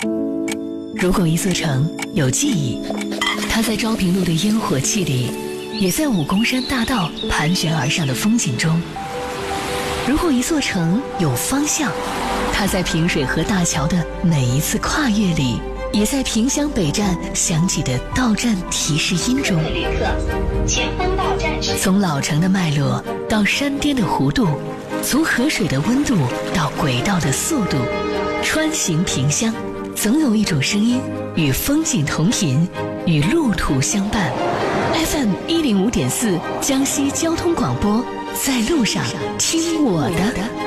如果一座城有记忆，它在昭平路的烟火气里，也在武功山大道盘旋而上的风景中。如果一座城有方向，它在平水河大桥的每一次跨越里，也在萍乡北站响起的到站提示音中。 旅客，前方到站是。 从老城的脉络到山巅的弧度，从河水的温度到轨道的速度，穿行萍乡，总有一种声音与风景同频，与路途相伴。FM 105.4江西交通广播，在路上听我的。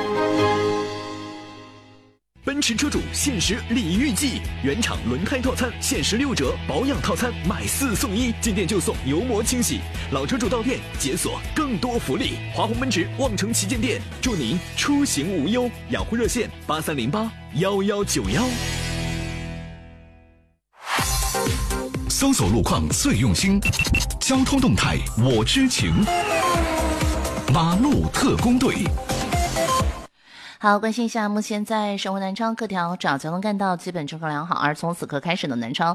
奔驰车主限时礼遇季，原厂轮胎套餐限时6折，保养套餐买4送1，进店就送油膜清洗。老车主到店解锁更多福利。华虹奔驰望城旗舰店，祝您出行无忧。养护热线83081191。 搜索路况最用心，交通动态我知情。马路特工队。 好，关心一下目前在省会南昌各条主要交通干道基本状况良好，而从此刻开始的南昌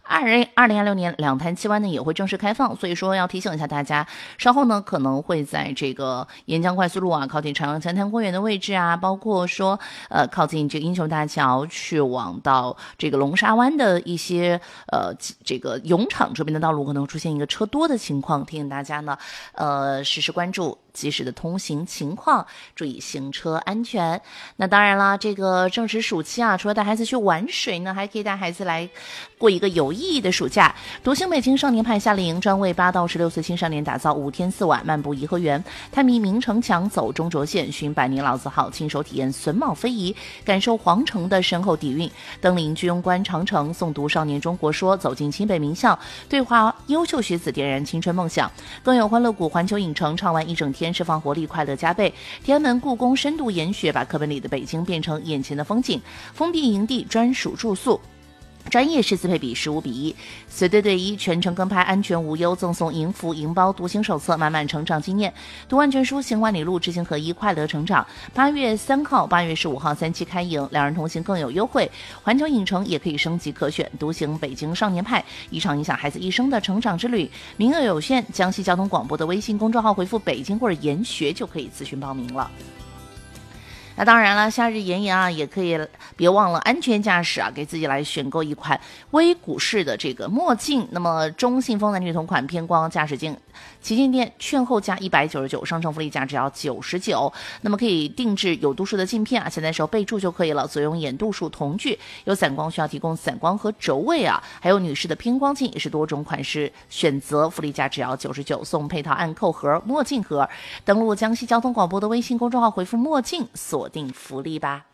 2026年两滩7湾呢也会正式开放，所以说要提醒一下大家，稍后呢可能会在这个沿江快速路啊，靠近朝阳前滩公园的位置啊，包括说靠近这个英雄大桥去往到这个龙沙湾的一些这个泳场这边的道路可能出现一个车多的情况，提醒大家呢实时关注及时的通行情况，注意行车安全。那当然了，这个正值暑期啊，除了带孩子去玩水呢，还可以带孩子来过一个有意义的暑假。独行北京少年派夏令营专为8到16岁青少年打造5天4晚漫步颐和园，探秘明城墙，走中轴线，寻百年老字号，亲手体验榫卯非遗，感受皇城的深厚底蕴，登临居庸关长城，诵读少年中国说，走进清北名校，对话优秀学子，点燃青春梦想。更有欢乐谷环球影城畅玩一整天，释放活力，快乐加倍。天安门故宫深度研学，把课本里的北京变成眼前的风景。封闭营地专属住宿，专业师资配比15:1，随队队医，全程跟拍，安全无忧，赠送营服、营包、独行手册，满满成长经验。读万卷书，行万里路，知行合一，快乐成长。8月3号、8月15号3期开营，两人同行更有优惠。环球影城也可以升级可选，独行北京少年派，一场影响孩子一生的成长之旅，名额有限。江西交通广播的微信公众号回复北京或者研学就可以咨询报名了。那当然了，夏日炎炎啊，也可以别忘了安全驾驶啊，给自己来选购一款微鼓式的这个墨镜。那么中信丰男女同款偏光驾驶镜，旗舰店券后价199，商城福利价只要99。那么可以定制有度数的镜片啊，现在时候备注就可以了，左右眼度数同具。有散光需要提供散光和轴位啊，还有女士的偏光镜也是多种款式选择，福利价只要99，送配套暗扣盒、墨镜盒。登录江西交通广播的微信公众号，回复墨镜锁定福利吧。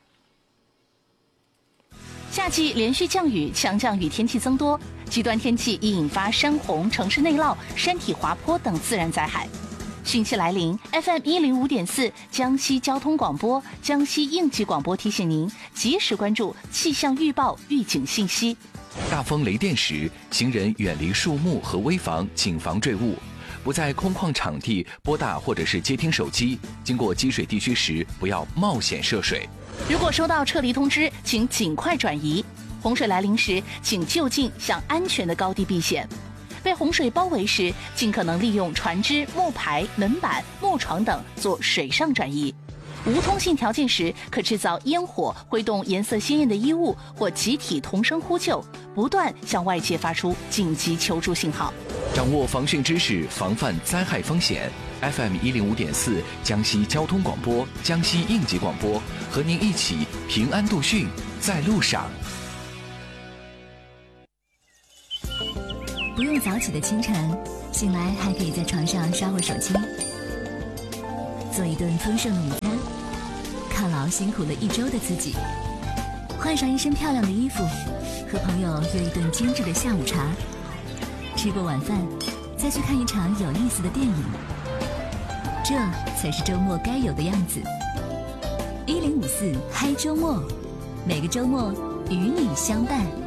夏季连续降雨，强降雨天气增多，极端天气易引发山洪、城市内涝、山体滑坡等自然灾害。汛期来临 ，FM 105.4江西交通广播、江西应急广播提醒您及时关注气象预报预警信息。 大风雷电时，行人远离树木和危房，谨防坠物。不在空旷场地拨打或者是接听手机，经过积水地区时不要冒险涉水。 如果收到撤离通知，请尽快转移。洪水来临时，请就近向安全的高地避险。被洪水包围时，尽可能利用船只、木牌、门板、木床等做水上转移。无通信条件时，可制造烟火，挥动颜色鲜艳的衣物，或集体同声呼救，不断向外界发出紧急求助信号。 掌握防汛知识，防范灾害风险。FM 105.4江西交通广播、江西应急广播，和您一起平安度汛，在路上。 不用早起的清晨，醒来还可以在床上刷会手机，做一顿丰盛的午餐，犒劳辛苦了一周的自己，换上一身漂亮的衣服，和朋友约一顿精致的下午茶，吃过晚饭再去看一场有意思的电影，这才是周末该有的样子。1054嗨周末，每个周末与你相伴。